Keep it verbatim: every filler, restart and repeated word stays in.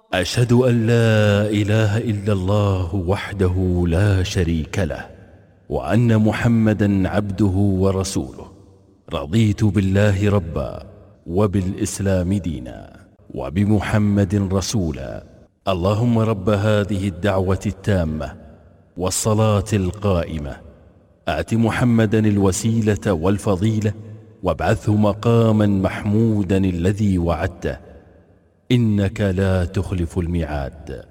أشهد أن لا إله إلا الله وحده لا شريك له، وأن محمدا عبده ورسوله. رضيت بالله ربا، وبالإسلام دينا، وبمحمد رسولا. اللهم رب هذه الدعوة التامة والصلاة القائمة، آت محمدا الوسيلة والفضيلة، وابعثه مقاما محمودا الذي وعدته، إنك لا تخلف الميعاد.